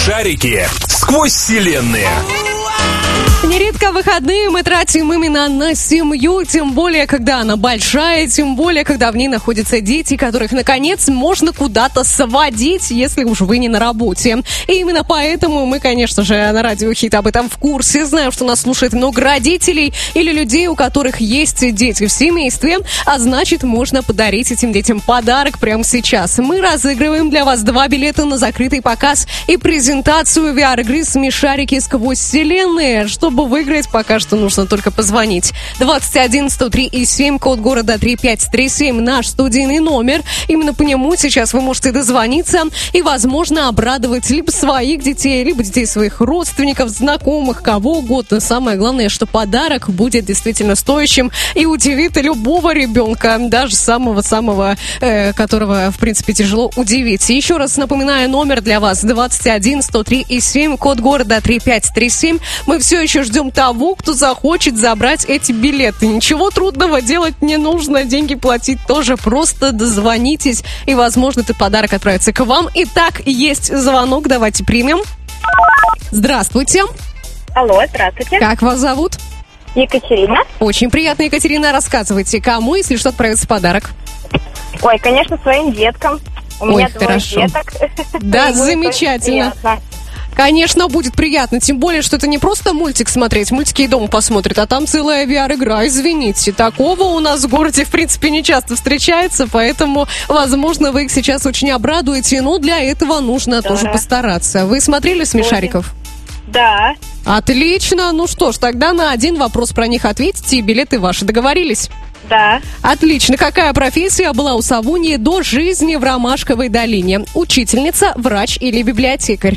Смешарики сквозь вселенные. Нередко выходные мы тратим именно на семью, тем более, когда она большая, тем более, когда в ней находятся дети, которых, наконец, можно куда-то сводить, если уж вы не на работе. И именно поэтому мы, конечно же, на Радио Хит об этом в курсе. Знаю, что нас слушает много родителей или людей, у которых есть дети в семействе, а значит, можно подарить этим детям подарок прямо сейчас. Мы разыгрываем для вас 2 билета на закрытый показ и презентацию VR-игры «Смешарики сквозь вселенные». Чтобы выиграть, пока что нужно только позвонить. 21-103-7, код города 3537, наш студийный номер. Именно по нему сейчас вы можете дозвониться и, возможно, обрадовать либо своих детей, либо детей своих родственников, знакомых, кого угодно. Самое главное, что подарок будет действительно стоящим и удивит любого ребенка, даже самого-самого, которого, в принципе, тяжело удивить. Еще раз напоминаю, номер для вас 21-103-7, код города 3537. Мы все еще ждем того, кто захочет забрать эти билеты. Ничего трудного делать не нужно, деньги платить тоже. Просто дозвонитесь, и, возможно, этот подарок отправится к вам. Итак, есть звонок, давайте примем. Здравствуйте. Алло, здравствуйте. Как вас зовут? Екатерина. Очень приятно, Екатерина. Рассказывайте, кому, если что, отправится подарок? Ой, конечно, своим деткам. У меня 2 деток. Да, замечательно. Конечно, будет приятно, тем более, что это не просто мультик смотреть, мультики и дома посмотрят, а там целая VR-игра, извините. Такого у нас в городе, в принципе, не часто встречается, поэтому, возможно, вы их сейчас очень обрадуете, но для этого нужно тоже постараться. Вы смотрели «Смешариков»? Да. Отлично, ну что ж, тогда на один вопрос про них ответите, и билеты ваши. Договорились? Да. Отлично. Какая профессия была у Савуньи до жизни в Ромашковой долине? Учительница, врач или библиотекарь?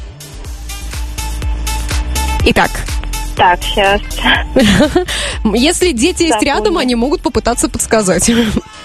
Итак. Так, сейчас. Если дети есть рядом, они могут попытаться подсказать.